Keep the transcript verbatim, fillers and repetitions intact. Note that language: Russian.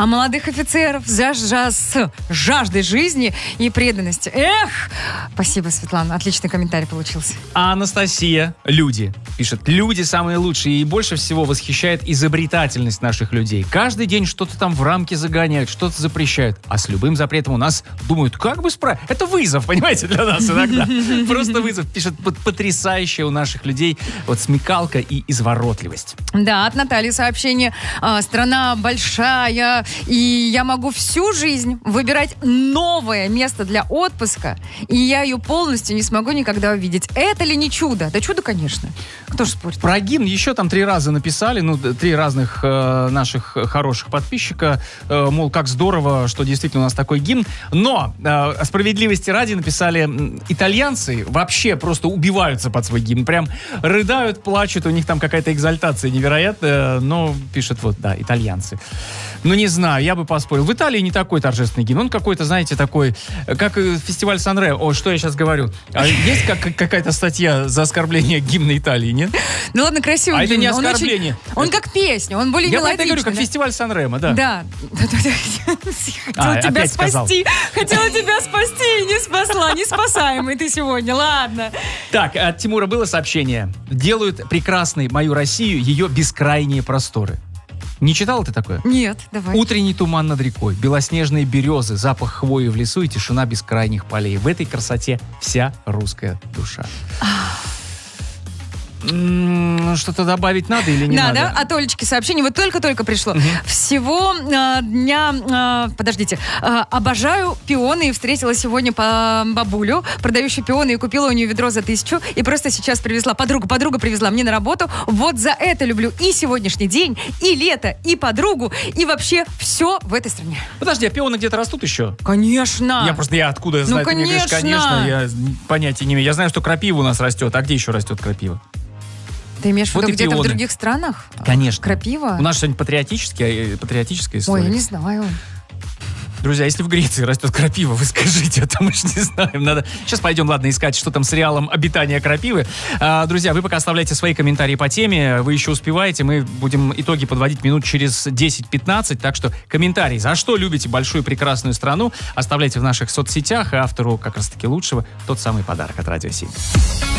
а молодых офицеров за, за, с жаждой жизни и преданности. Эх! Спасибо, Светлана. Отличный комментарий получился. А Анастасия, люди, пишет, люди самые лучшие, и больше всего восхищает изобретательность наших людей. Каждый день что-то там в рамки загоняют, что-то запрещают. А с любым запретом у нас думают, как бы справиться. Это вызов, понимаете, для нас иногда. Просто вызов. Пишет, потрясающая у наших людей вот смекалка и изворотливость. Да, от Натальи сообщение. А, страна большая, и я могу всю жизнь выбирать новое место для отпуска, и я ее полностью не смогу никогда увидеть. Это ли не чудо? Да чудо, конечно. Кто ж спорит? Про гимн еще там три раза написали, ну, три разных э, наших хороших подписчика, э, мол, как здорово, что действительно у нас такой гимн. Но э, справедливости ради написали, итальянцы вообще просто убиваются под свой гимн. Прям рыдают, плачут, у них там какая-то экзальтация невероятная. Но пишет вот, да, итальянцы. Ну, не знаю, я бы поспорил. В Италии не такой торжественный гимн. Он какой-то, знаете, такой, как фестиваль Сан-Ре. О, что я сейчас говорю? А есть как, какая-то статья за оскорбление гимна Италии, нет? Ну ладно, красивый а гимн. это не оскорбление. Он, очень, он как песня, он более я мелодичный. Я говорю, как да? фестиваль Сан-Ремо, да. Да. Хотела а, тебя спасти. Сказал. Хотела тебя спасти и не спасла. Неспасаемый ты сегодня, ладно. Так, от Тимура было сообщение. Делают прекрасной мою Россию ее бескрайние просторы. Не читала ты такое? Нет, давай. Утренний туман над рекой, белоснежные березы, запах хвои в лесу и тишина бескрайних полей. В этой красоте вся русская душа. М-м, что-то добавить надо или не надо? Надо. От Олечки сообщение вот только-только пришло. Угу. Всего э, дня... Э, подождите. Э, обожаю пионы и встретила сегодня по бабулю, продающую пионы, и купила у нее ведро за тысячу. И просто сейчас привезла подругу. Подруга привезла мне на работу. Вот за это люблю и сегодняшний день, и лето, и подругу, и вообще все в этой стране. Подожди, а пионы где-то растут еще? Конечно. Я просто, я откуда знаю? Ну, ты мне говоришь, конечно, я понятия не имею. Я знаю, что крапива у нас растет. А где еще растет крапива? Ты имеешь в вот виду где-то пионы. в других странах? Конечно. Крапива? У нас что-нибудь патриотическое, патриотическая история. Ой, я не знаю. Друзья, если в Греции растет крапива, вы скажите, а то мы же не знаем. Надо... Сейчас пойдем, ладно, искать, что там с сериалом «Обитание крапивы». А, друзья, вы пока оставляйте свои комментарии по теме, вы еще успеваете. Мы будем итоги подводить минут через десять-пятнадцать, так что комментарий, за что любите большую прекрасную страну, оставляйте в наших соцсетях, и автору как раз-таки лучшего тот самый подарок от Радио семь.